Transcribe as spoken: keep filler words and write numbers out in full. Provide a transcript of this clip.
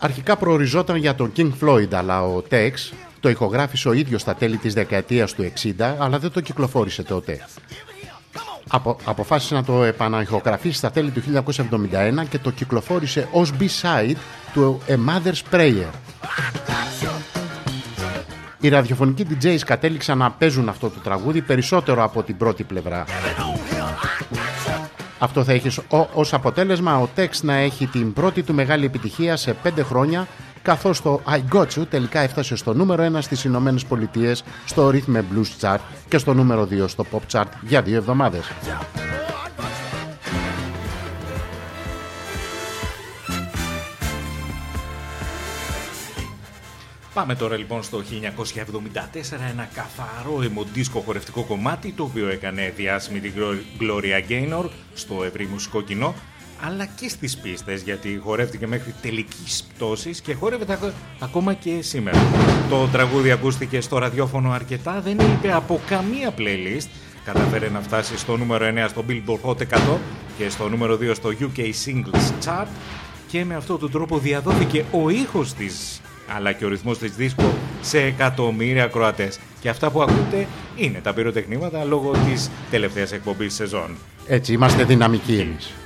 Αρχικά προοριζόταν για τον King Floyd, αλλά ο Tex το ηχογράφησε ο ίδιος στα τέλη της δεκαετίας του εξήντα, αλλά δεν το κυκλοφόρησε τότε. Απο, αποφάσισε να το επαναηχογραφήσει στα τέλη του χίλια εννιακόσια εβδομήντα ένα και το κυκλοφόρησε ως B-side του A Mother's Prayer. Οι ραδιοφωνικοί ντι τζέις κατέληξαν να παίζουν αυτό το τραγούδι περισσότερο από την πρώτη πλευρά. Αυτό θα έχει ως αποτέλεσμα ο Tex να έχει την πρώτη του μεγάλη επιτυχία σε πέντε χρόνια, καθώς το I Got You τελικά έφτασε στο νούμερο ένα στις Ηνωμένες Πολιτείες στο Rhythm and Blues Chart και στο νούμερο δύο στο Pop Chart για δύο εβδομάδες. Πάμε τώρα λοιπόν στο χίλια εννιακόσια εβδομήντα τέσσερα, ένα καθαρό αιμοντίσκο χορευτικό κομμάτι το οποίο έκανε διάσημη την Gloria Gaynor στο ευρύ μουσικό κοινό, αλλά και στις πίστες, γιατί χορεύτηκε μέχρι τελικής πτώσης και χορεύεται ακόμα και σήμερα. Το τραγούδι ακούστηκε στο ραδιόφωνο αρκετά, δεν είπε από καμία playlist, καταφέρε να φτάσει στο νούμερο εννέα στο Billboard Hot εκατό και στο νούμερο δύο στο γιου κέι Singles Chart και με αυτόν τον τρόπο διαδόθηκε ο ήχος της αλλά και ο ρυθμός της δίσκο σε εκατομμύρια ακροατές. Και αυτά που ακούτε είναι τα πυροτεχνήματα λόγω της τελευταίας εκπομπής σεζόν. Έτσι είμαστε δυναμικοί εμείς.